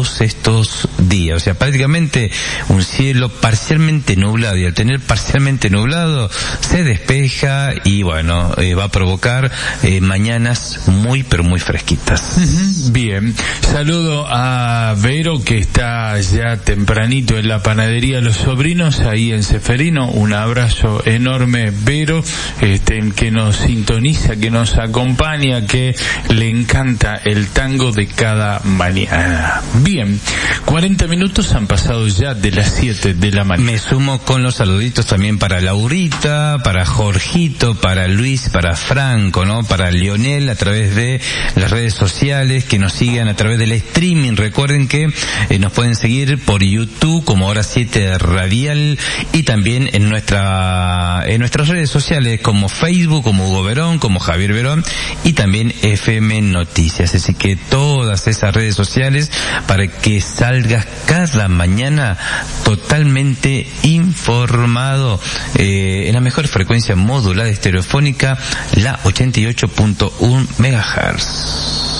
todos estos días. O sea, prácticamente un cielo parcialmente nublado, y al tener parcialmente nublado se despeja y bueno, va a provocar mañanas muy pero muy fresquitas. Bien, saludo a Vero, que está ya tempranito en la panadería Los Sobrinos, ahí en Ceferino. Un abrazo enorme, Vero, que nos sintoniza, que nos acompaña, que le encanta el tango de cada mañana. Bien, 40 minutos han pasado ya de las 7 de la mañana. Me sumo con los saluditos también para Laurita, para Jorgito, para Luis, para Franco, ¿no? Para Lionel, a través de las redes sociales, que nos sigan a través del streaming. Recuerden que nos pueden seguir por YouTube como Hora 7 Radial, y también en nuestras redes sociales como Facebook, como Hugo Verón, como Javier Verón, y también FM Noticias. Así que todas esas redes sociales para que salgas cada mañana totalmente informado en la mejor frecuencia modulada estereofónica, la 88.1 MHz.